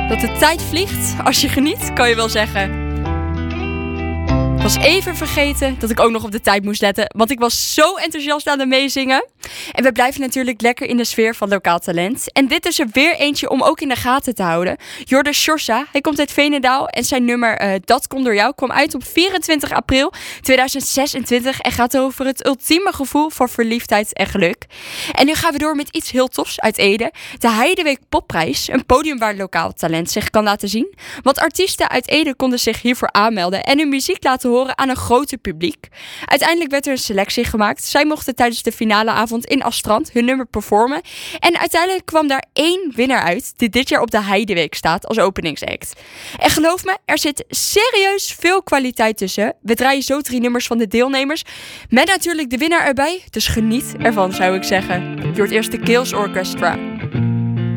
Dat de tijd vliegt als je geniet, kan je wel zeggen. Ik was even vergeten dat ik ook nog op de tijd moest letten, want ik was zo enthousiast aan het meezingen. En we blijven natuurlijk lekker in de sfeer van lokaal talent. En dit is er weer eentje om ook in de gaten te houden. Jorde Sjorsa, hij komt uit Veenendaal en zijn nummer Dat Komt Door Jou kwam uit op 24 april 2026 en gaat over het ultieme gevoel voor verliefdheid en geluk. En nu gaan we door met iets heel tofs uit Ede. De Heideweek Popprijs, een podium waar lokaal talent zich kan laten zien. Want artiesten uit Ede konden zich hiervoor aanmelden en hun muziek laten horen aan een groter publiek. Uiteindelijk werd er een selectie gemaakt. Zij mochten tijdens de finale avond in Astrand hun nummer performen. En uiteindelijk kwam daar 1 winnaar uit die dit jaar op de Heideweek staat als openingsact. En geloof me, er zit serieus veel kwaliteit tussen. We draaien zo 3 nummers van de deelnemers. Met natuurlijk de winnaar erbij. Dus geniet ervan, zou ik zeggen. Je hoort eerst de Kills Orchestra.